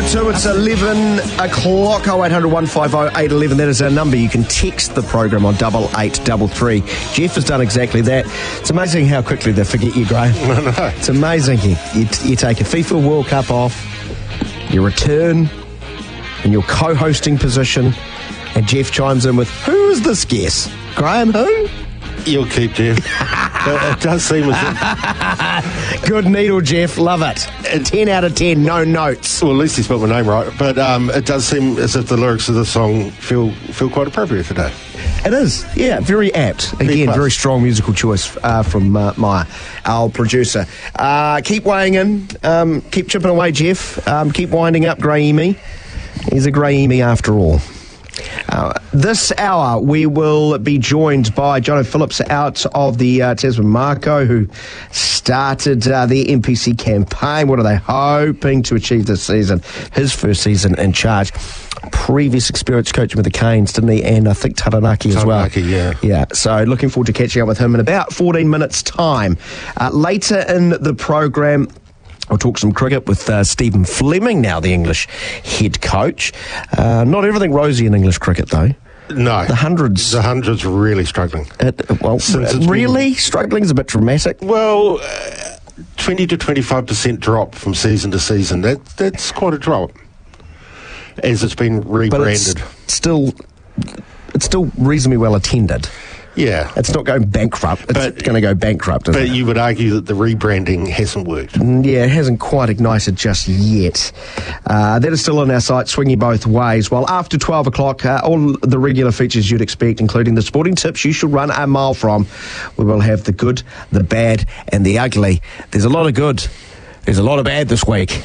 2. It's 11 o'clock. 0800 150 811. That is our number. You can text the program on 8833. Jeff has done exactly that. It's amazing how quickly they forget you, Graham. I know. It's amazing. You take a FIFA World Cup off, you return in your co-hosting position, and Jeff chimes in with, who is this guest? Graham, who? You'll keep, Jeff. It does seem as if... Good needle, Jeff. Love it. 10 out of 10, no notes. Well, at least he spelled my name right. But it does seem as if the lyrics of the song feel quite appropriate today. It is, yeah, very apt. Again, very strong musical choice from Maya, our producer. Keep weighing in. Keep chipping away, Jeff. Keep winding up, Grahamy. He's a Grahamy after all. This hour, we will be joined by Jono Phillips out of the Tasman Mako, who started the NPC campaign. What are they hoping to achieve this season? His first season in charge. Previous experience coaching with the Canes, didn't he? And I think Taranaki as well. Yeah, so looking forward to catching up with him in about 14 minutes' time. Later in the programme, I'll talk some cricket with Stephen Fleming, now the English head coach. Not everything rosy in English cricket, though. No. The hundreds really struggling. Really? Struggling is a bit dramatic. Well, 20 to 25% drop from season to season. That's quite a drop, as it's been rebranded. But it's still reasonably well attended. Yeah. It's not going bankrupt. It's going to go bankrupt, isn't it? But you would argue that the rebranding hasn't worked. Yeah, it hasn't quite ignited just yet. That is still on our site, swinging both ways. Well, after 12 o'clock, all the regular features you'd expect, including the sporting tips you should run a mile from. We will have the good, the bad, and the ugly. There's a lot of good. There's a lot of bad this week.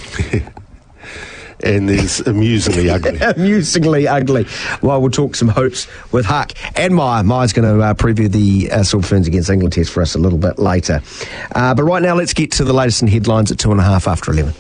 And there's amusingly ugly. Amusingly ugly. Well, we'll talk some hoops with Huck and Maya. Maya's going to preview the Silver Ferns against England test for us a little bit later. But right now, let's get to the latest in headlines at 2.5 after 11.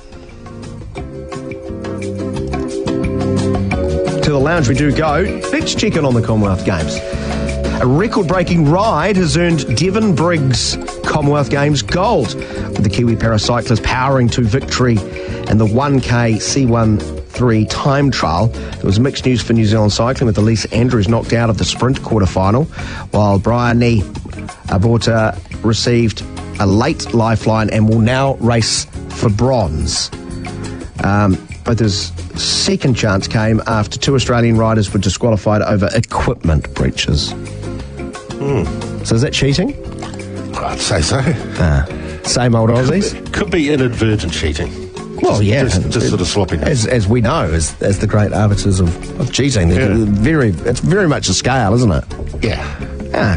To the lounge we do go. Let's check in on the Commonwealth Games. A record-breaking ride has earned Devon Briggs Commonwealth Games gold, with the Kiwi paracyclist powering to victory in the 1K C13 time trial. There was mixed news for New Zealand cycling, with Elise Andrews knocked out of the sprint quarterfinal, while Bryony Aborta received a late lifeline and will now race for bronze. But his second chance came after 2 Australian riders were disqualified over equipment breaches. So is that cheating? I'd say so. Same old Aussies? Could be inadvertent cheating. Well, yeah. Just sort of sloppiness. As we know, as the great arbiters of cheating, it's very much a scale, isn't it? Yeah.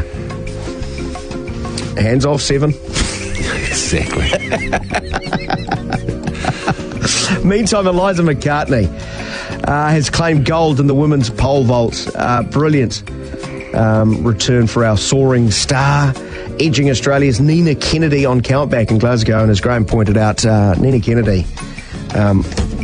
Hands off 7. Exactly. Meantime, Eliza McCartney has claimed gold in the women's pole vault. Brilliant return for our soaring star, edging Australia's Nina Kennedy on countback in Glasgow. And as Graham pointed out, Nina Kennedy